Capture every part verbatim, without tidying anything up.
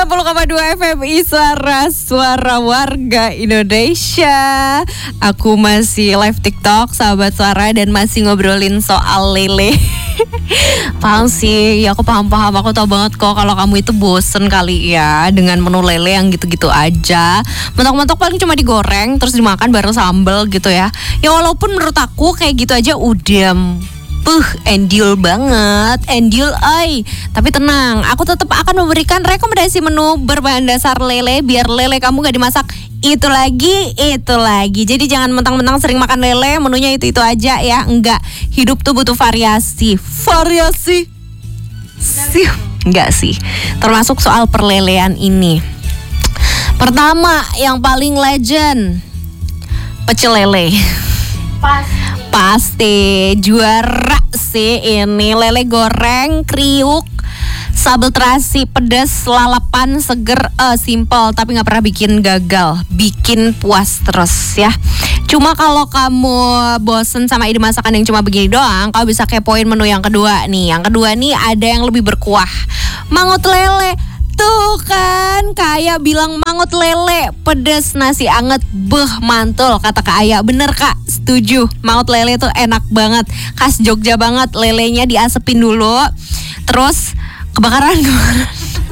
sembilan puluh koma dua F M I Suara Suara Warga Indonesia. Aku masih live TikTok sahabat suara dan masih ngobrolin soal lele. Paham sih, ya aku paham-paham. Aku tahu banget kok kalau kamu itu bosen kali ya dengan menu lele yang gitu-gitu aja. Mentok-mentok paling cuma digoreng terus dimakan bareng sambal gitu ya. Ya walaupun menurut aku kayak gitu aja udah Puh, endul banget, endul oi. Tapi tenang, aku tetap akan memberikan rekomendasi menu berbahan dasar lele biar lele kamu gak dimasak itu lagi, itu lagi. Jadi jangan mentang-mentang sering makan lele, menunya itu-itu aja ya. Enggak, hidup tuh butuh variasi. Variasi? Sih, enggak sih. Termasuk soal perlelean ini. Pertama, yang paling legend, pecel lele. Pas. Pasti juara sih ini, lele goreng, kriuk, sambal terasi, pedas, lalapan, seger, uh, simple tapi nggak pernah bikin gagal, bikin puas terus ya. Cuma kalau kamu bosen sama ide masakan yang cuma begini doang, kamu bisa kepoin menu yang kedua nih. Yang kedua nih ada yang lebih berkuah, mangut lele. Tuh kan, Kak Aya bilang mangut lele, pedas nasi anget, beh mantul kata Kak Aya. Bener Kak, setuju. Mangut lele tuh enak banget, khas Jogja banget. Lelenya diasepin dulu, terus kebakaran kebakaran.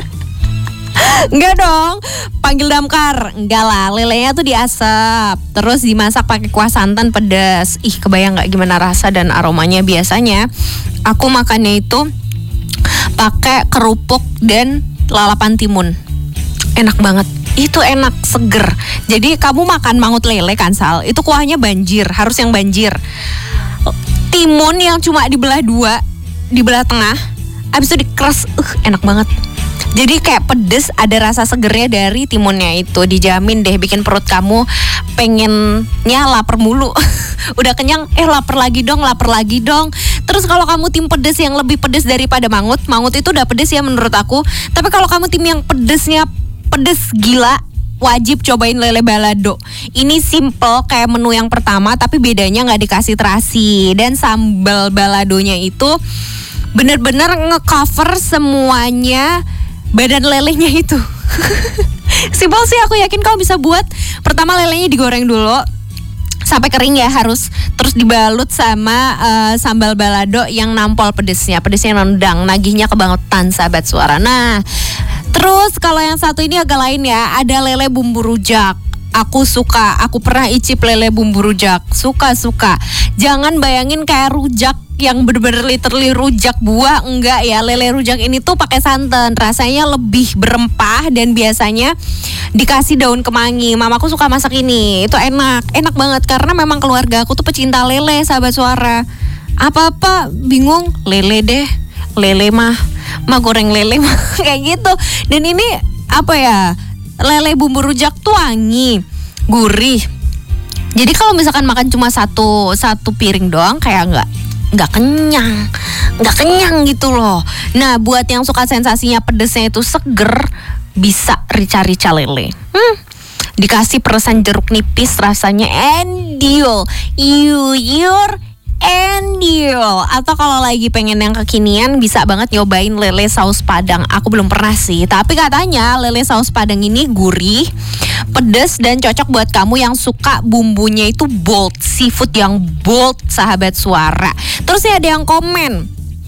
Enggak dong, panggil damkar. Enggak lah, lelenya tuh diasap, terus dimasak pakai kuah santan pedas. Ih, kebayang nggak gimana rasa dan aromanya? Biasanya aku makannya itu pakai kerupuk dan lalapan timun. Enak banget. Itu enak, seger. Jadi kamu makan mangut lele kan Sal, itu kuahnya banjir, harus yang banjir. Timun yang cuma dibelah dua, dibelah tengah, abis itu dikeras, uh, enak banget. Jadi kayak pedes, ada rasa segernya dari timunnya itu. Dijamin deh bikin perut kamu pengennya lapar mulu. Udah kenyang, eh lapar lagi dong, lapar lagi dong. Terus kalau kamu tim pedes yang lebih pedes daripada mangut, mangut itu udah pedes ya menurut aku. Tapi kalau kamu tim yang pedesnya pedes gila, wajib cobain lele balado. Ini simple kayak menu yang pertama, tapi bedanya nggak dikasih terasi. Dan sambal baladonya itu bener-bener ngecover semuanya badan lelenya itu. Simple sih, aku yakin kamu bisa buat. Pertama lelenya digoreng dulu sampai kering ya harus, terus dibalut sama uh, sambal balado yang nampol pedesnya, pedesnya nendang, nagihnya kebangetan sahabat suara. Nah, terus kalau yang satu ini agak lain ya, ada lele bumbu rujak. Aku suka, aku pernah icip lele bumbu rujak, suka-suka. Jangan bayangin kayak rujak yang bener-bener literally rujak buah, enggak ya. Lele rujak ini tuh pakai santan, rasanya lebih berempah dan biasanya dikasih daun kemangi. Mamaku suka masak ini, itu enak, enak banget karena memang keluarga aku tuh pecinta lele sahabat suara. Apa-apa bingung, lele deh, lele mah, mah goreng lele mah kayak gitu. Dan ini apa ya? Lele bumbu rujak tuh wangi, gurih. Jadi kalau misalkan makan cuma satu satu piring doang kayak nggak nggak kenyang, nggak kenyang gitu loh. Nah buat yang suka sensasinya pedesnya itu seger, bisa rica-rica lele. Hmm, dikasih peresan jeruk nipis rasanya endul, yuyur. Endul. Atau kalau lagi pengen yang kekinian bisa banget nyobain lele saus padang. Aku belum pernah sih, tapi katanya lele saus padang ini gurih, pedas dan cocok buat kamu yang suka bumbunya itu bold, seafood yang bold sahabat suara. Terus ya ada yang komen,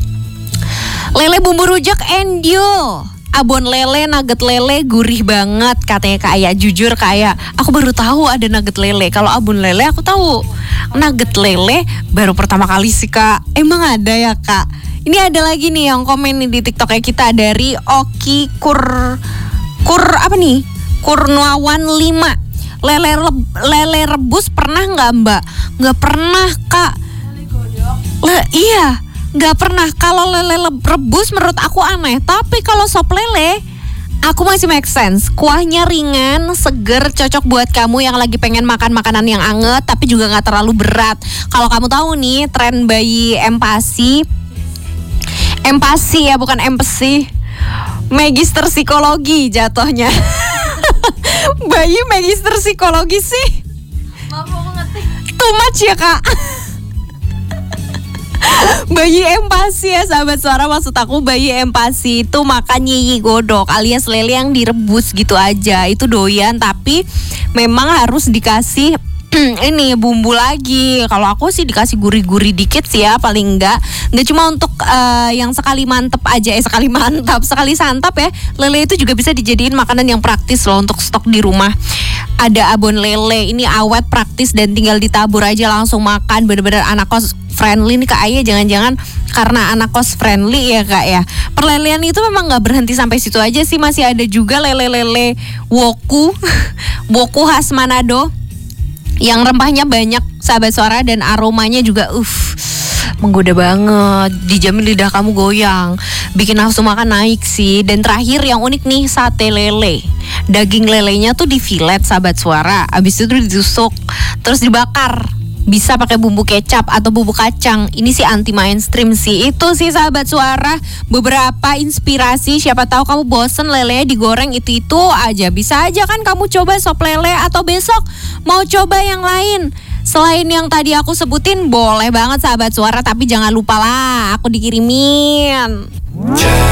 lele bumbu rujak endul, abon lele, nugget lele gurih banget katanya Kak Aya. Jujur Kak Aya, aku baru tahu ada nugget lele. Kalau abon lele aku tahu, nugget lele baru pertama kali sih Kak. Emang ada ya Kak? Ini ada lagi nih yang komen nih di TikToknya kita dari Oki Kur Kur apa nih? Kurniawan lima. Lele lele rebus pernah nggak Mbak? Nggak pernah Kak. Lele godok. Le, iya. Gak pernah. Kalau lele rebus menurut aku aneh. Tapi kalau sop lele aku masih make sense. Kuahnya ringan, seger, cocok buat kamu yang lagi pengen makan makanan yang anget tapi juga gak terlalu berat. Kalau kamu tahu nih tren bayi empasi, empasi ya bukan empesi, magister psikologi jatuhnya. Bayi magister psikologi sih. Maaf aku ngetik. Too much ya Kak. Bayi empasi ya sahabat suara, maksud aku bayi empasi itu makan yiyi godok alias lele yang direbus gitu aja. Itu doyan tapi memang harus dikasih ini bumbu lagi. Kalau aku sih dikasih gurih-gurih dikit sih ya, paling enggak. Nggak cuma untuk uh, yang sekali mantep aja, eh sekali mantap, sekali santap ya. Lele itu juga bisa dijadiin makanan yang praktis loh untuk stok di rumah. Ada abon lele, ini awet, praktis dan tinggal ditabur aja langsung makan. Bener-bener anak kos friendly nih Kak Aya, jangan-jangan karena anak kos friendly ya Kak ya. Perlelean itu memang nggak berhenti sampai situ aja sih, masih ada juga lele-lele woku, woku khas Manado yang rempahnya banyak sahabat suara dan aromanya juga uff menggoda banget, dijamin lidah kamu goyang, bikin nafsu makan naik sih. Dan terakhir yang unik nih, sate lele. Daging lelenya tuh di filet sahabat suara, abis itu ditusuk terus dibakar. Bisa pakai bumbu kecap atau bumbu kacang. Ini sih anti mainstream sih. Itu sih sahabat suara beberapa inspirasi. Siapa tahu kamu bosen lele digoreng itu-itu aja. Bisa aja kan kamu coba sop lele, atau besok mau coba yang lain selain yang tadi aku sebutin, boleh banget sahabat suara. Tapi jangan lupa lah aku dikirimin.